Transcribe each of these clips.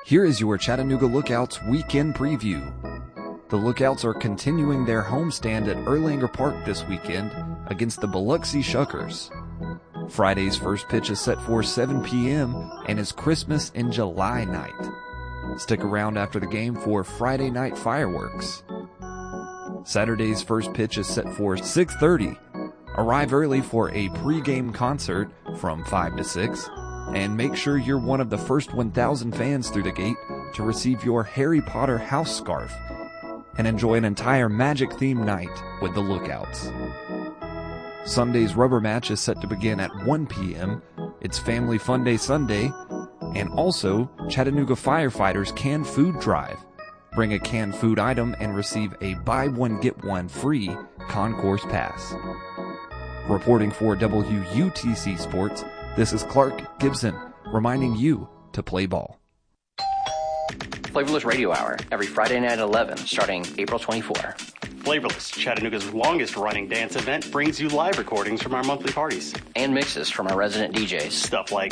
Here is your Chattanooga Lookouts weekend preview. The Lookouts are continuing their homestand at Erlanger Park this weekend against the Biloxi Shuckers. Friday's first pitch is set for 7 p.m. and is Christmas in July night. Stick around after the game for Friday night fireworks. Saturday's first pitch is set for 6:30. Arrive early for a pregame concert from 5 to 6, and make sure you're one of the first 1,000 fans through the gate to receive your Harry Potter house scarf and enjoy an entire Magic-themed night with the Lookouts. Sunday's rubber match is set to begin at 1 p.m. It's Family Fun Day Sunday, and also Chattanooga Firefighters Canned Food Drive. Bring a canned food item and receive a buy one get one free concourse pass. Reporting for WUTC Sports, this is Clark Gibson, reminding you to play ball. Flavorless Radio Hour, every Friday night at 11, starting April 24. Flavorless, Chattanooga's longest-running dance event, brings you live recordings from our monthly parties. And mixes from our resident DJs. Stuff like...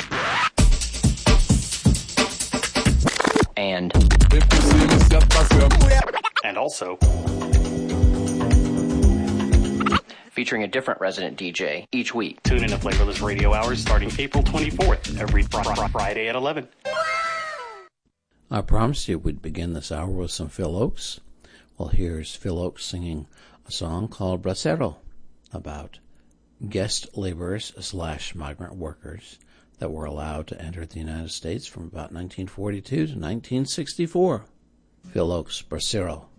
And also... featuring a different resident DJ each week. Tune in to Flavorless Radio Hours starting April 24th, every Friday at 11. I promised you we'd begin this hour with some Phil Oakes. Well, here's Phil Oakes singing a song called Bracero about guest laborers/migrant workers that were allowed to enter the United States from about 1942 to 1964. Phil Oakes, Bracero.